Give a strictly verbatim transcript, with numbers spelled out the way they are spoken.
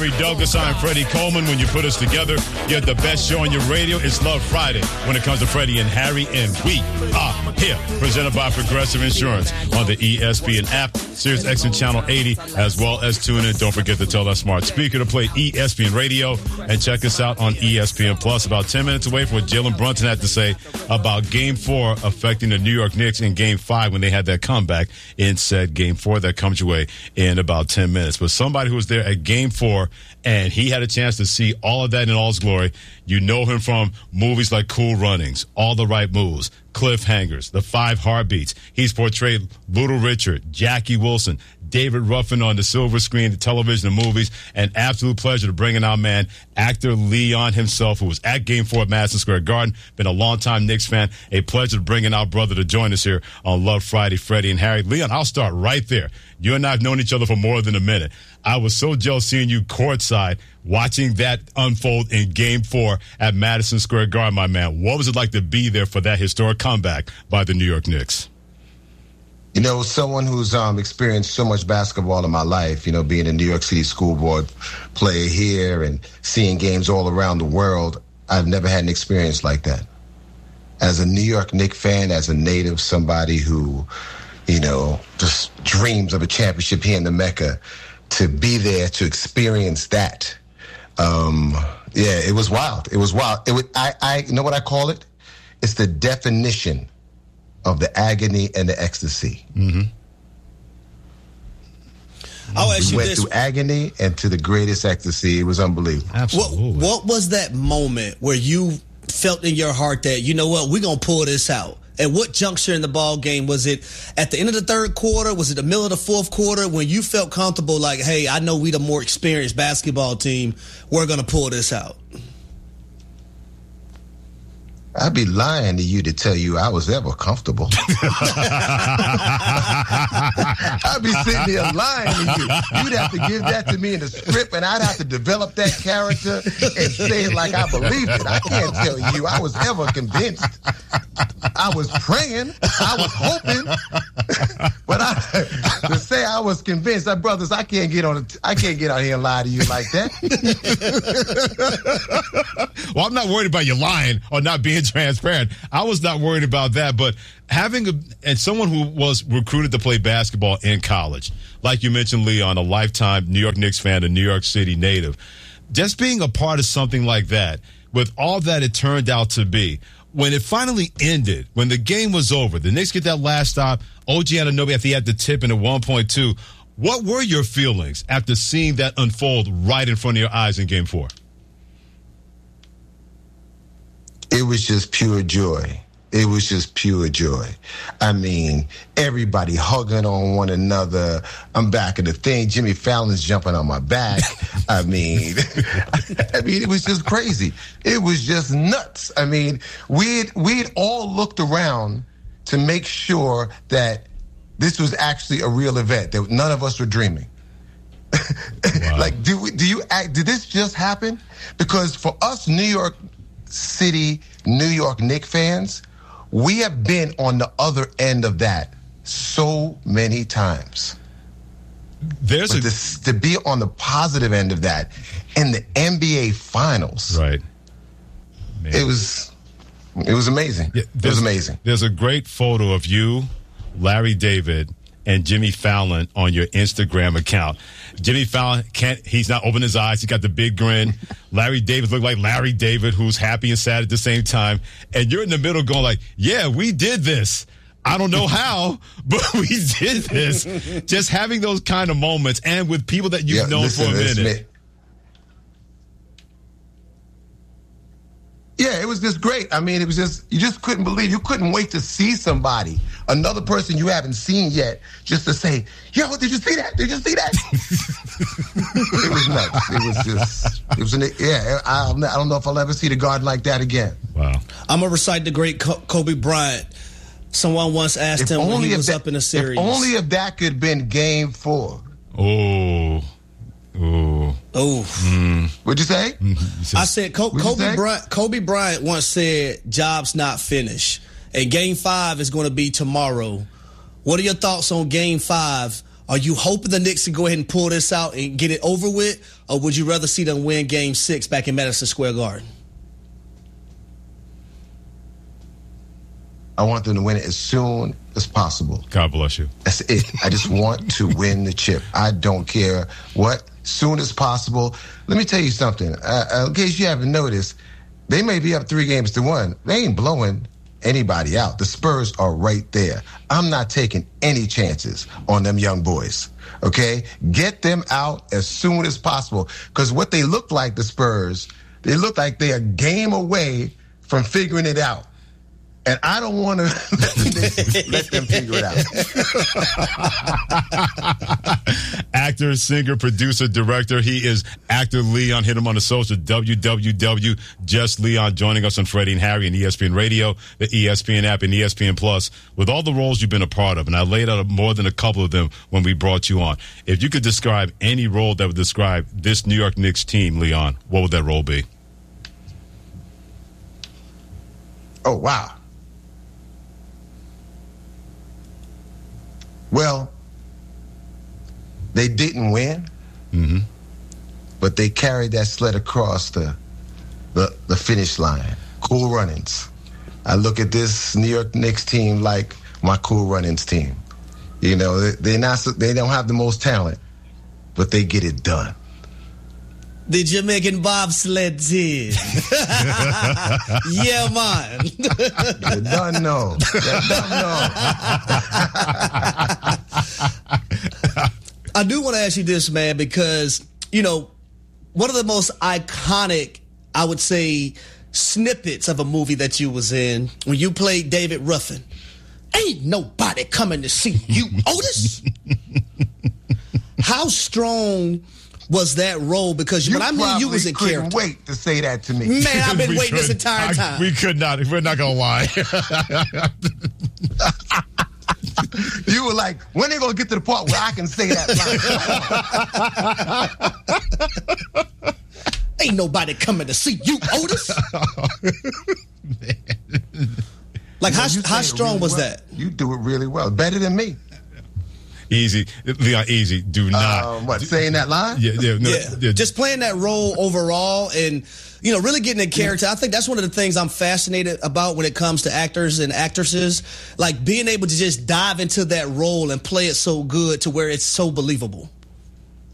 Douglas, I'm Freddie Coleman. When you put us together, you have the best show on your radio. It's Love Friday when it comes to Freddie and Harry, and we are here. Presented by Progressive Insurance on the E S P N app, Sirius X M Channel eighty, as well as tune in. Don't forget to tell that smart speaker to play E S P N Radio, and check us out on E S P N Plus. About ten minutes away from what Jalen Brunson had to say about Game four affecting the New York Knicks in Game five when they had that comeback in said Game four. That comes your way in about ten minutes. But somebody who was there at Game four, and he had a chance to see all of that in all its glory. You know him from movies like Cool Runnings, All the Right Moves, Cliffhangers, The Five Heartbeats. He's portrayed Little Richard, Jackie Wilson, David Ruffin on the silver screen, the television, and movies. An absolute pleasure to bring in our man, actor Leon himself, who was at Game four at Madison Square Garden, been a longtime Knicks fan. A pleasure to bring in our brother to join us here on Love Friday, Freddie and Harry. Leon, I'll start right there. You and I have known each other for more than a minute. I was so jealous seeing you courtside, watching that unfold in Game four at Madison Square Garden, my man. What was it like to be there for that historic comeback by the New York Knicks? You know, someone who's um, experienced so much basketball in my life, you know, being a New York City school board player here and seeing games all around the world, I've never had an experience like that. As a New York Knicks fan, as a native, somebody who, you know, just dreams of a championship here in the Mecca, to be there, to experience that, um, yeah, it was wild. It was wild. It was, I, I, you know what I call it? It's the definition of the agony and the ecstasy. Mm-hmm. I'll ask we you went this. through agony and to the greatest ecstasy. It was unbelievable. Absolutely. What, what was that moment where you felt in your heart that, you know what, we're going to pull this out? At what juncture in the ball game? Was it at the end of the third quarter? Was it the middle of the fourth quarter when you felt comfortable like, hey, I know we the more experienced basketball team. We're going to pull this out? I'd be lying to you to tell you I was ever comfortable. I'd be sitting there lying to you. You'd have to give that to me in the script, and I'd have to develop that character and say it like I believed it. I can't tell you I was ever convinced. I was praying. I was hoping. But I, to say I was convinced, that brothers, I can't get on. I can't get out here and lie to you like that. Well, I'm not worried about you lying or not being transparent. I was not worried about that, but having a and someone who was recruited to play basketball in college, like you mentioned, Leon, a lifetime New York Knicks fan, a New York City native, just being a part of something like that, with all that it turned out to be, when it finally ended, when the game was over, the Knicks get that last stop, O G Anunoby after he had the tip in at one point two. What were your feelings after seeing that unfold right in front of your eyes in Game four? It was just pure joy. It was just pure joy. I mean, everybody hugging on one another. I'm back in the thing. Jimmy Fallon's jumping on my back. I mean, I mean, it was just crazy. It was just nuts. I mean, we'd, we'd all looked around to make sure that this was actually a real event, that none of us were dreaming. Wow. Like, do we, do you act, did this just happen? Because for us New York City, New York Knicks fans, we have been on the other end of that so many times. There's but a, this, to be on the positive end of that in the N B A Finals, right? Man. It was, it was amazing. Yeah, it was amazing. There's a great photo of you, Larry David, and Jimmy Fallon on your Instagram account. Jimmy Fallon can't, he's not opening his eyes. He's got the big grin. Larry David looked like Larry David, who's happy and sad at the same time. And you're in the middle going like, yeah, we did this. I don't know how, but we did this. Just having those kind of moments and with people that you've yeah, known listen, for a minute. Listen, yeah, it was just great. I mean, it was just, you just couldn't believe, you couldn't wait to see somebody, another person you haven't seen yet, just to say, yo, did you see that? Did you see that? It was nuts. It was just, it was, an, yeah, I, I don't know if I'll ever see the Garden like that again. Wow. I'm going to recite the great Kobe Bryant. Someone once asked if him when he was that, up in a series. If only if that could have been game four. Oh. Oh. Oh. Mm. What'd you say? Mm-hmm. I said Co- Kobe say? Bryant Kobe Bryant once said, job's not finished. And game five is going to be tomorrow. What are your thoughts on game five? Are you hoping the Knicks can go ahead and pull this out and get it over with, or would you rather see them win Game Six back in Madison Square Garden? I want them to win it as soon as possible. God bless you. That's it. I just want to win the chip. I don't care what. Soon as possible. Let me tell you something. Uh, in case you haven't noticed, they may be up three games to one. They ain't blowing anybody out. The Spurs are right there. I'm not taking any chances on them young boys. Okay? Get them out as soon as possible. Because what they look like, the Spurs, they look like they're a game away from figuring it out. And I don't want to let, let them figure it out. Actor, singer, producer, director. He is Actor Leon. Hit him on the social. W W W Just Leon, joining us on Freddie and Harry and E S P N Radio, the E S P N app, and E S P N Plus. With all the roles you've been a part of, and I laid out more than a couple of them when we brought you on. If you could describe any role that would describe this New York Knicks team, Leon, what would that role be? Oh, wow. Well, they didn't win, mm-hmm. but they carried that sled across the, the the finish line. Cool Runnings. I look at this New York Knicks team like my Cool Runnings team. You know, they, they're not, they don't have the most talent, but they get it done. The Jamaican bobsled team. Yeah, man. You don't know. You don't know. I do want to ask you this, man, because, you know, one of the most iconic, I would say, snippets of a movie that you was in, when you played David Ruffin. Ain't nobody coming to see you, Otis. How strong was that role? Because you when I mean you was in couldn't character. Wait to say that to me. Man, I've been We waiting this could- entire I- time. we could not. We're not going to lie. You were like, when they gonna get to the part where I can say that line? Ain't nobody coming to see you, Otis. Like, how, You say how it strong really was well. that? You do it really well. Better than me. Easy. Leon, easy. Do not. Um, what, saying that line? Yeah, yeah, no, Yeah. yeah. Just playing that role overall and, you know, really getting in character. I think that's one of the things I'm fascinated about when it comes to actors and actresses. Like, being able to just dive into that role and play it so good to where it's so believable.